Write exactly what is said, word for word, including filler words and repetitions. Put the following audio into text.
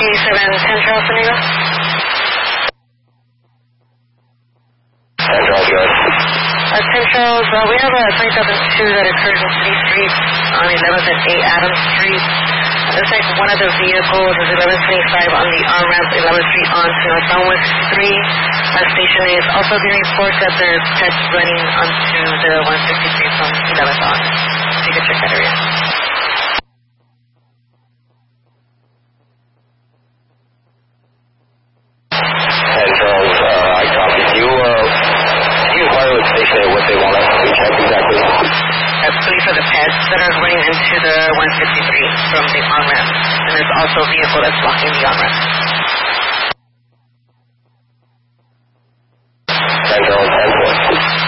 eighty-seven, ten Charles, San Diego. ten Charles, good. Uh, ten Charles, uh, we have a twenty thousand two that occurs in City Street on eleventh and eight Adams Street. Looks like one of the vehicles is eleven twenty-five on the on-ramp eleventh Street onto Northwest sixty-three. Uh, station is also getting reports that there's pets running onto the one sixty-three from eleventh on. So you can check that area. ten Charles, uh, I copy. Do you, uh, do you inquire with the station what they want us to check exactly? That's police for the pets that are running into the one sixty-three from the on-ramp. And there's also a vehicle that's blocking the on-ramp.